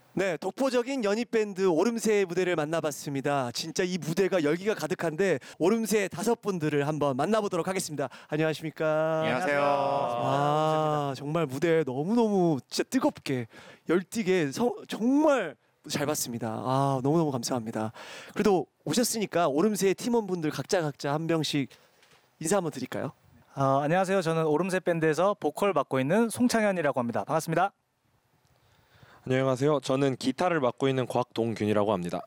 네, 독보적인 연희 밴드 오름세의 무대를 만나봤습니다. 진짜 이 무대가 열기가 가득한데 오름세 5분들을 한번 만나보도록 하겠습니다. 안녕하십니까? 안녕하세요. 아, 정말 무대 너무너무 진짜 뜨겁게 열띠게 정말 잘 봤습니다. 아, 너무너무 감사합니다. 그래도 오셨으니까 오름세 팀원분들 각자 한 명씩 인사 한번 드릴까요? 안녕하세요. 저는 오름세 밴드에서 보컬 맡고 있는 송창현이라고 합니다. 반갑습니다. 안녕하세요. 저는 기타를 맡고 있는 곽동균이라고 합니다.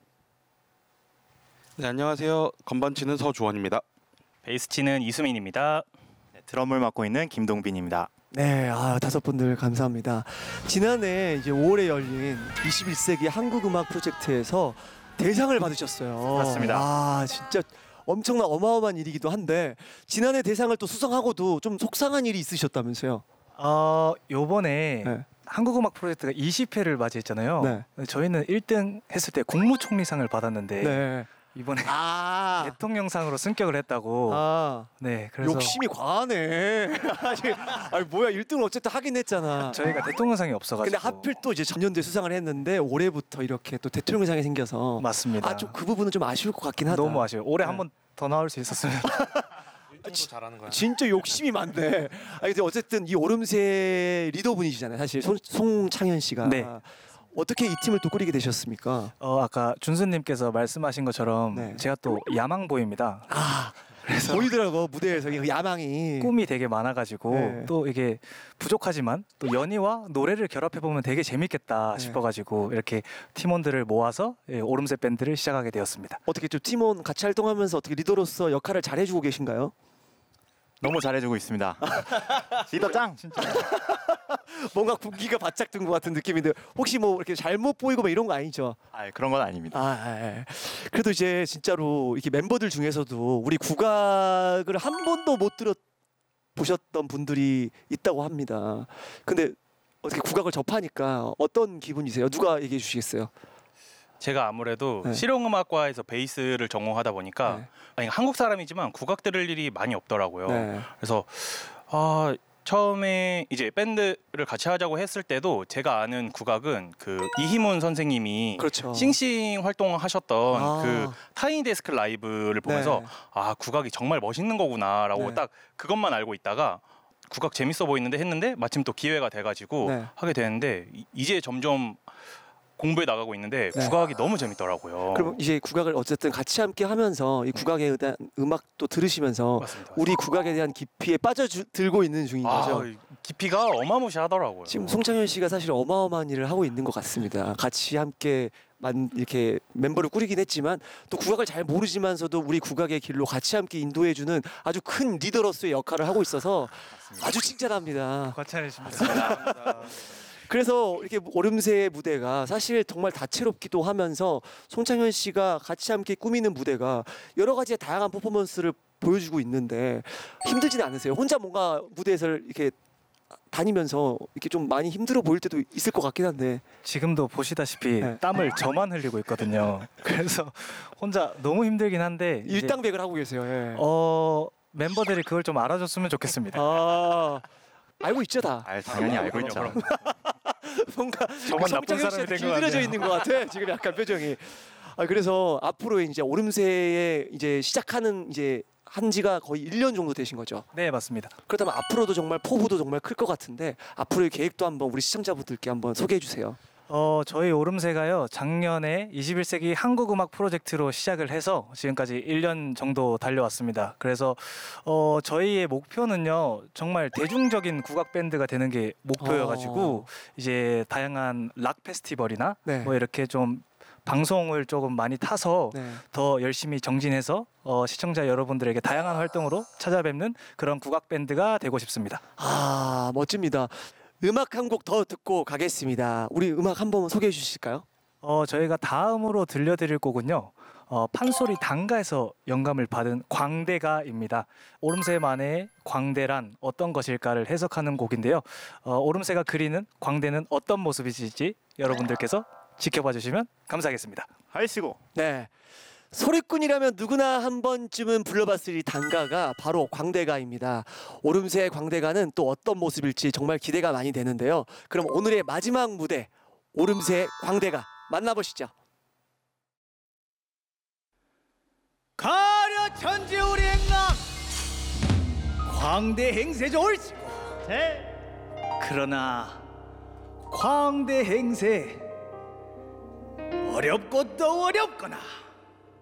네, 안녕하세요. 건반 치는 서주원입니다. 베이스 치는 이수민입니다. 네, 드럼을 맡고 있는 김동빈입니다. 네, 5분들 감사합니다. 지난해 이제 5월에 열린 21세기 한국음악 프로젝트에서 대상을 받으셨어요. 맞습니다. 아, 진짜 엄청난 어마어마한 일이기도 한데 지난해 대상을 또 수상하고도 좀 속상한 일이 있으셨다면서요? 요번에 네. 한국음악 프로젝트가 20회를 맞이했잖아요. 네. 저희는 1등 했을 때 국무총리상을 받았는데 네. 이번에 아, 대통령상으로 승격을 했다고. 네, 그래서 욕심이 과하네. 아니 뭐야, 1등을 어쨌든 하긴 했잖아. 저희가 대통령상이 없어가지고. 근데 하필 또 이제 전년도에 수상을 했는데 올해부터 이렇게 또 대통령상이 생겨서 맞습니다. 좀 그 부분은 좀 아쉬울 것 같긴 하다. 너무 아쉬워요. 올해 네. 한 번 더 나올 수 있었으면. 1등도 잘하는 거야. 진짜 욕심이 많네. 근데 어쨌든 이 오름세 리더분이시잖아요. 사실 송창현 씨가. 네. 어떻게 이 팀을 또 꾸리게 되셨습니까? 아까 준수님께서 말씀하신 것처럼 네. 제가 또 야망보입니다. 그래서 보이더라고, 무대에서 그 야망이. 꿈이 되게 많아가지고 네. 또 이게 부족하지만 또 연희와 노래를 결합해 보면 되게 재밌겠다 네. 싶어가지고 이렇게 팀원들을 모아서 오름세 밴드를 시작하게 되었습니다. 어떻게 좀 팀원 같이 활동하면서 어떻게 리더로서 역할을 잘 해주고 계신가요? 너무 잘해주고 있습니다. 리더 짱! 진짜. 뭔가 군기가 바짝 든 것 같은 느낌인데 혹시 뭐 이렇게 잘못 보이고 뭐 이런 거 아니죠? 그런 건 아닙니다. 그래도 이제 진짜로 이렇게 멤버들 중에서도 우리 국악을 한 번도 못 들어보셨던 분들이 있다고 합니다. 근데 어떻게 국악을 접하니까 어떤 기분이세요? 누가 얘기해 주시겠어요? 제가 아무래도 네. 실용음악과에서 베이스를 전공하다 보니까 네. 아니, 한국 사람이지만 국악 들을 일이 많이 없더라고요. 네. 그래서 처음에 이제 밴드를 같이 하자고 했을 때도 제가 아는 국악은 그 이희문 선생님이 그렇죠. 싱싱 활동하셨던 아. 그 타이니 데스크 라이브를 보면서 네. 국악이 정말 멋있는 거구나라고 네. 딱 그것만 알고 있다가 국악 재밌어 보이는데 했는데 마침 또 기회가 돼가지고 네. 하게 되는데 이제 점점 공부에 나가고 있는데 네. 국악이 너무 재밌더라고요. 그럼 이제 국악을 어쨌든 같이 함께 하면서 이 국악에 대한 음악도 들으시면서 맞습니다. 우리 국악에 대한 깊이에 빠져들고 있는 중인 거죠? 깊이가 어마무시하더라고요. 지금 송창현 씨가 사실 어마어마한 일을 하고 있는 것 같습니다. 같이 함께 이렇게 멤버를 꾸리긴 했지만 또 국악을 잘 모르지만서도 우리 국악의 길로 같이 함께 인도해주는 아주 큰 리더로서의 역할을 하고 있어서 아주 칭찬합니다. 과찬이십니다. 그래서 이렇게 오름세의 무대가 사실 정말 다채롭기도 하면서 송창현 씨가 같이 함께 꾸미는 무대가 여러 가지의 다양한 퍼포먼스를 보여주고 있는데 힘들지는 않으세요? 혼자 뭔가 무대에서 이렇게 다니면서 이렇게 좀 많이 힘들어 보일 때도 있을 것 같긴 한데. 지금도 보시다시피 네. 땀을 저만 흘리고 있거든요. 그래서 혼자 너무 힘들긴 한데 이제 일당백을 하고 계세요. 예. 멤버들이 그걸 좀 알아줬으면 좋겠습니다. 알고 있죠 다. 당연히 알고 있죠. 뭔가 저만 나쁜 송창현 사람이 씨한테 된것 길들여져 같네요. 있는 것 같아. 지금 약간 표정이. 그래서 앞으로 이제 오름세에 이제 시작하는 이제 한 지가 거의 1년 정도 되신 거죠. 네, 맞습니다. 그렇다면 앞으로도 정말 포부도 정말 클 것 같은데 앞으로의 계획도 한번 우리 시청자분들께 한번 소개해 주세요. 저희 오름세가요, 작년에 21세기 한국음악 프로젝트로 시작을 해서 지금까지 1년 정도 달려왔습니다. 그래서 저희의 목표는요, 정말 대중적인 국악 밴드가 되는 게 목표여가지고 이제 다양한 락 페스티벌이나 네. 뭐 이렇게 좀 방송을 조금 많이 타서 네. 더 열심히 정진해서 시청자 여러분들에게 다양한 활동으로 찾아뵙는 그런 국악 밴드가 되고 싶습니다. 멋집니다. 음악 한 곡 더 듣고 가겠습니다. 우리 음악 한번 소개해 주실까요? 저희가 다음으로 들려드릴 곡은요, 판소리 단가에서 영감을 받은 광대가입니다. 오름세만의 광대란 어떤 것일까를 해석하는 곡인데요. 오름세가 그리는 광대는 어떤 모습이실지 여러분들께서 지켜봐 주시면 감사하겠습니다. 하이시고. 네. 소리꾼이라면 누구나 한 번쯤은 불러봤을 이 단가가 바로 광대가입니다. 오름세의 광대가는 또 어떤 모습일지 정말 기대가 많이 되는데요. 그럼 오늘의 마지막 무대 오름세 광대가 만나보시죠. 가려 천지 우리 행랑 광대 행세 올시고 그러나 광대 행세 어렵고 또 어렵거나